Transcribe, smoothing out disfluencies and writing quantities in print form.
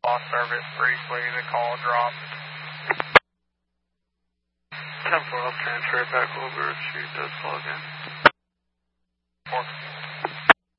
lost service briefly. The call dropped. 10-4, I'll transfer it back over if she does log in.